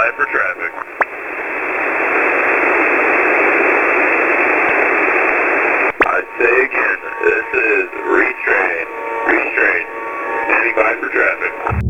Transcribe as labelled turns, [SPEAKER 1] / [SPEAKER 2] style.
[SPEAKER 1] by for traffic. I'd say again, this is restrain, standing by for traffic.